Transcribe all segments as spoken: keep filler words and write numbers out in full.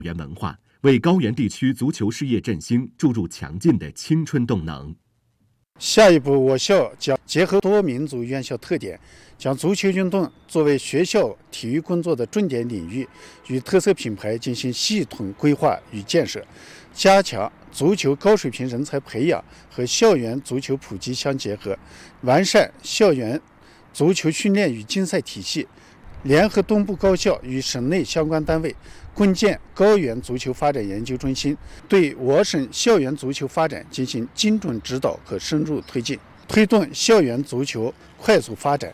原文化，为高原地区足球事业振兴注入强劲的青春动能。 下一步，我校将结合多民族院校特点，将足球运动作为学校体育工作的重点领域，与特色品牌进行系统规划与建设，加强足球高水平人才培养和校园足球普及相结合，完善校园足球训练与竞赛体系，联合东部高校与省内相关单位，共建高原足球发展研究中心，对我省校园足球发展进行精准指导和深入推进，推动校园足球快速发展。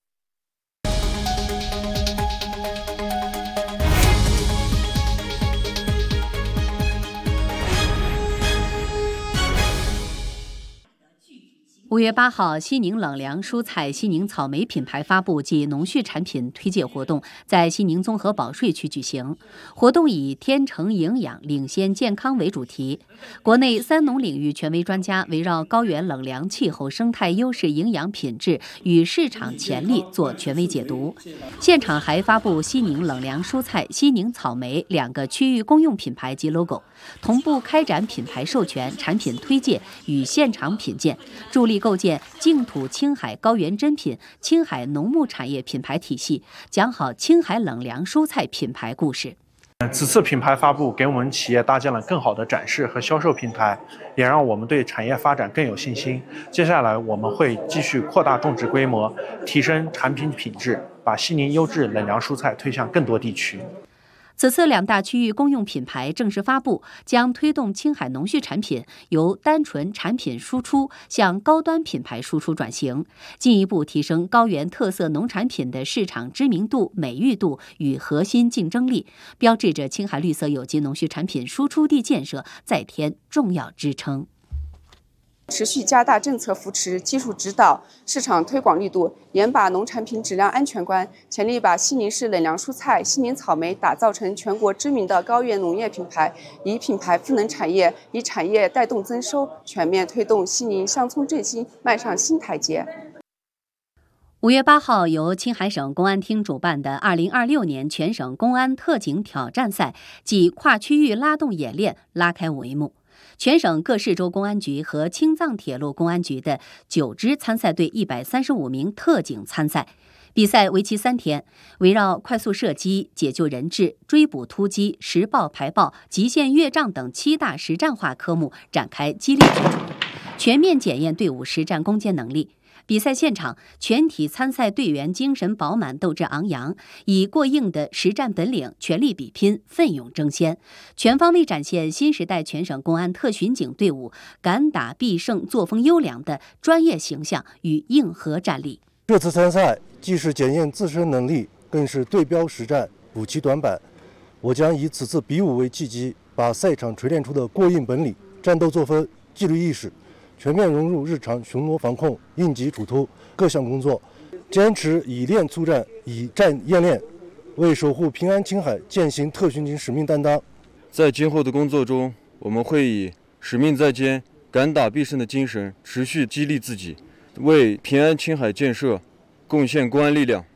五月八号，西宁冷凉蔬菜西宁草莓品牌发布暨农畜产品推介活动在西宁综合保税区举行。活动以天成营养，领先健康为主题。国内三农领域权威专家围绕高原冷凉气候、生态优势、营养品质与市场潜力做权威解读。现场还发布西宁冷凉蔬菜、西宁草莓两个区域公用品牌及 logo， 同步开展品牌授权、产品推介与现场品鉴，助力构建净土青海高原珍品、青海农牧产业品牌体系，讲好青海冷凉蔬菜品牌故事。 此次品牌发布给我们企业搭建了更好的展示和销售平台，也让我们对产业发展更有信心。接下来我们会继续扩大种植规模，提升产品品质，把西宁优质冷凉蔬菜推向更多地区。 此次两大区域公用品牌正式发布，将推动青海农畜产品由单纯产品输出向高端品牌输出转型，进一步提升高原特色农产品的市场知名度、美誉度与核心竞争力，标志着青海绿色有机农畜产品输出地建设再添重要支撑。 持续加大政策扶持、技术指导、市场推广力度，严把农产品质量安全关，全力把西宁市冷凉蔬菜、西宁草莓打造成全国知名的高原农业品牌，以品牌赋能产业，以产业带动增收，全面推动西宁乡村振兴迈上新台阶。 五月八号，由青海省公安厅主办的二零二六年全省公安特警挑战赛暨跨区域拉动演练拉开帷幕。全省各市州公安局和青藏铁路公安局的九支参赛队一百三十五名特警参赛。比赛为期三天，围绕快速射击、解救人质、追捕突击、实报排爆、极限越障等七大实战化科目展开激烈角逐，全面检验队伍实战攻坚能力。比赛现场，全体参赛队员精神饱满，斗志昂扬，以过硬的实战本领全力比拼，奋勇争先，全方位展现新时代全省公安特巡警队伍敢打必胜、作风优良的专业形象与硬核战力。 这次参赛既是检验自身能力，更是对标实战，补齐短板。我将以此次比武为契机，把赛场锤炼出的过硬本领、战斗作风、纪律意识全面融入日常巡逻防控、应急处突各项工作，坚持以练促战、以战验练，为守护平安青海践行特巡警使命担当。 在今后的工作中，我们会以使命在肩、敢打必胜的精神，持续激励自己，为平安青海建设贡献公安力量。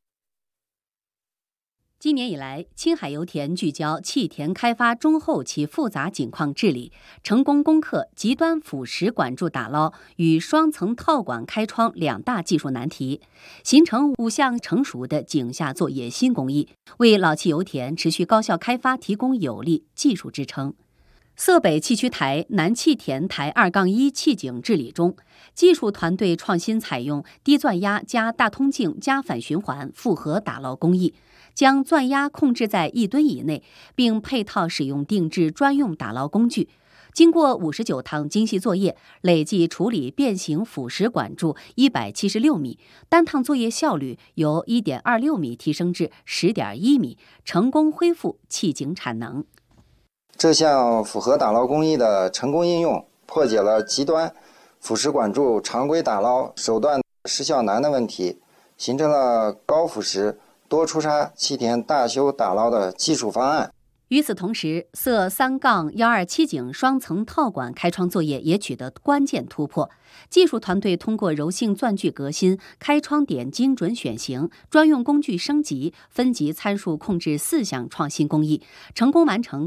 今年以来，青海油田聚焦气田开发中后期复杂井矿治理，成功攻克极端腐蚀管柱打捞与双层套管开窗两大技术难题，形成五项成熟的井下作业新工艺，为老气油田持续高效开发提供有力技术支撑。色北气区台南气田台二杠一气井治理中，技术团队创新采用低钻压加大通径加反循环复合打捞工艺，将钻压控制在一吨以内，并配套使用定制专用打捞工具。经过五十九趟精细作业，累计处理变形腐蚀管柱一百七十六米，单趟作业效率由 一点二六米提升至 十点一米，成功恢复气井产能。 这项复合打捞工艺的成功应用，破解了极端腐蚀管柱常规打捞手段失效难的问题，形成了高腐蚀多出差气田大修打捞的技术方案。 与此同时，色三杠幺二七井双层套管开窗作业也取得关键突破。技术团队通过柔性钻具革新、开窗点精准选型、专用工具升级、分级参数控制四项创新工艺，成功完成